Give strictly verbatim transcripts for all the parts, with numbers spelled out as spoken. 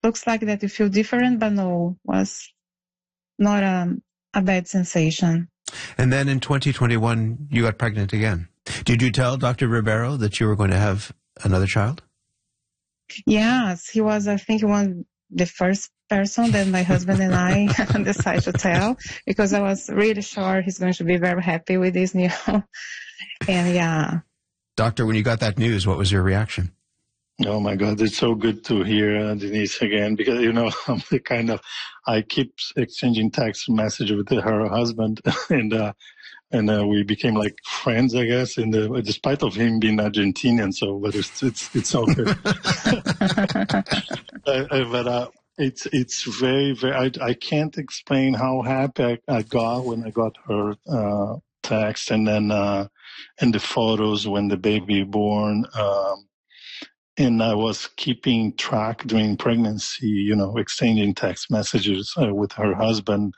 looks like that you feel different, but no, was not a, a bad sensation. And then in twenty twenty-one, you got pregnant again. Did you tell Doctor Ribeiro that you were going to have another child? Yes, he was, I think, one the first person that my husband and I decided to tell, because I was really sure he's going to be very happy with this news. And yeah. Doctor, when you got that news, what was your reaction? Oh my God, it's so good to hear uh, Denise again, because, you know, I'm the kind of, I keep exchanging text messages with her husband, and uh, and uh, we became like friends, I guess, in the, despite of him being Argentinian, so, but it's, it's, it's all good. uh, but uh, it's, it's very, very, I, I can't explain how happy I, I got when I got her uh, text, and then, uh, and the photos when the baby born, um, and I was keeping track during pregnancy, you know, exchanging text messages uh, with her husband.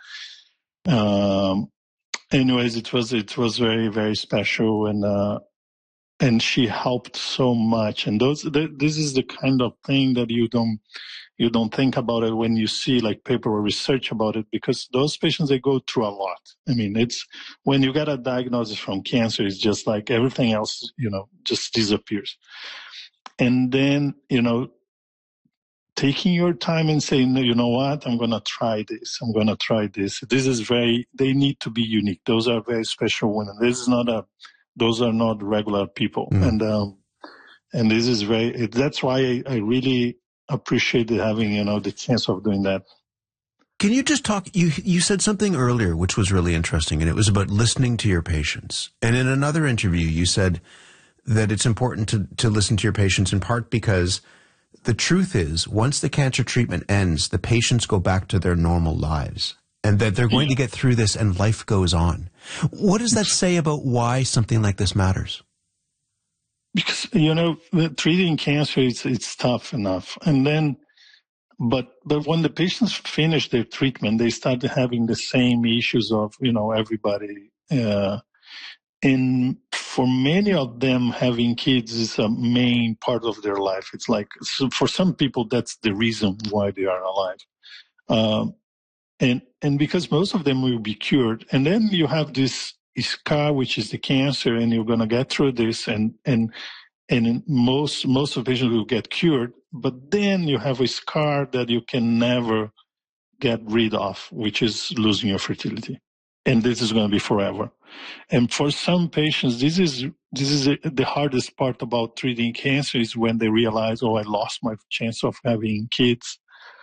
Um, anyways, it was it was very, very special, and uh, and she helped so much. And those th- this is the kind of thing that you don't you don't think about it when you see like paper or research about it, because those patients, they go through a lot. I mean, it's when you get a diagnosis from cancer, it's just like everything else, you know, just disappears. And then, you know, taking your time and saying, no, you know what, I'm going to try this. I'm going to try this. This is very, they need to be unique. Those are very special women. This is not a, those are not regular people. Mm. And, um, and this is very, it, that's why I, I really appreciate having, you know, the chance of doing that. Can you just talk, you, you said something earlier, which was really interesting, and it was about listening to your patients. And in another interview, you said that it's important to, to listen to your patients, in part because the truth is, once the cancer treatment ends, the patients go back to their normal lives, and that they're going yeah. to get through this and life goes on. What does that say about why something like this matters? Because, you know, treating cancer, it's, it's tough enough. And then, but, but when the patients finish their treatment, they start having the same issues of, you know, everybody, uh, and for many of them, having kids is a main part of their life. It's like, so for some people, that's the reason why they are alive. Um, and, and because most of them will be cured. And then you have this scar, which is the cancer, and you're going to get through this. And, and, and most, most of the patients will get cured. But then you have a scar that you can never get rid of, which is losing your fertility. And this is going to be forever. And for some patients, this is this is the hardest part about treating cancer, is when they realize, oh, I lost my chance of having kids,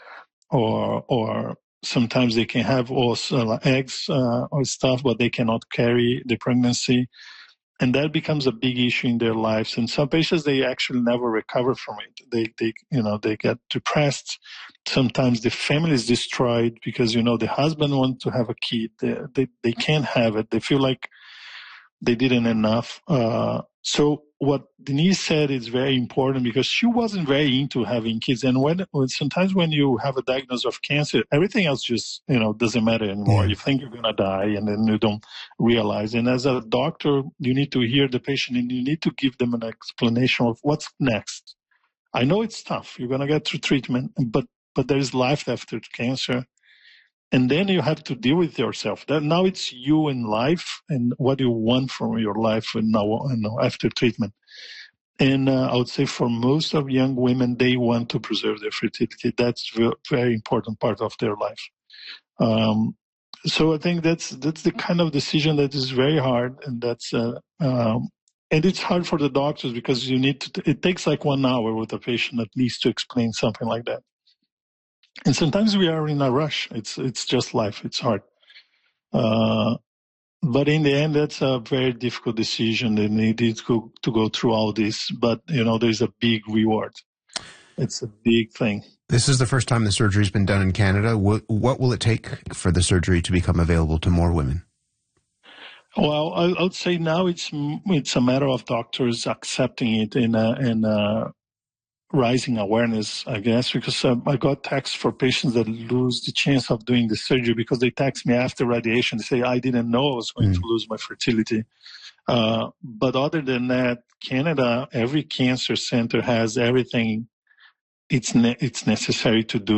or or sometimes they can have also eggs uh, or stuff, but they cannot carry the pregnancy, and that becomes a big issue in their lives. And some patients, they actually never recover from it. They they you know they get depressed. Sometimes the family is destroyed because, you know, the husband wants to have a kid. They, they, they can't have it. They feel like they didn't enough. Uh, so what Denise said is very important, because she wasn't very into having kids. And when, when sometimes when you have a diagnosis of cancer, everything else just, you know, doesn't matter anymore. You think you're going to die, and then you don't realize. And as a doctor, you need to hear the patient, and you need to give them an explanation of what's next. I know it's tough. You're going to get through treatment, but but there is life after cancer. And then you have to deal with yourself. That now it's you in life, and what you want from your life and now, you know, after treatment. And uh, I would say for most of young women, they want to preserve their fertility. That's a very important part of their life. Um, so I think that's that's the kind of decision that is very hard, and that's uh, um, and it's hard for the doctors, because you need to. It takes like one hour with a patient at least to explain something like that. And sometimes we are in a rush. It's it's just life. It's hard. Uh, but in the end, that's a very difficult decision. They needed to go, to go through all this. But, you know, there's a big reward. It's a big thing. This is the first time the surgery's been done in Canada. What, what will it take for the surgery to become available to more women? Well, I, I would say now it's it's a matter of doctors accepting it and uh, and uh, rising awareness, I guess, because uh, I got texts for patients that lose the chance of doing the surgery because they text me after radiation. They say, I didn't know I was going mm. to lose my fertility. Uh, but other than that, Canada, every cancer center has everything it's ne- it's necessary to do